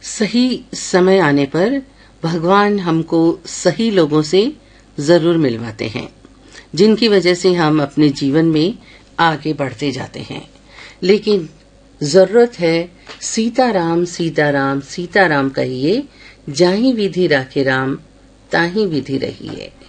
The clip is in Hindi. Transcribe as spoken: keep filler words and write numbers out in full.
सही समय आने पर भगवान हमको सही लोगों से जरूर मिलवाते हैं, जिनकी वजह से हम अपने जीवन में आगे बढ़ते जाते हैं। लेकिन जरूरत है सीताराम सीताराम सीताराम कहिए, जाहि विधि राखे राम ताहि विधि रहिए।